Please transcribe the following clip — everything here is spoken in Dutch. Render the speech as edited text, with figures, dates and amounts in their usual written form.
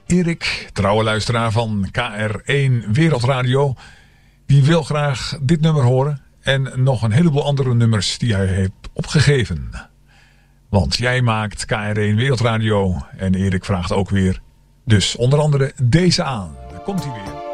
Erik, trouwe luisteraar van KR1 Wereldradio. Die wil graag dit nummer horen. En nog een heleboel andere nummers die hij heeft opgegeven. Want jij maakt KR1 Wereldradio. En Erik vraagt ook weer. Dus onder andere deze aan. Daar komt hij weer.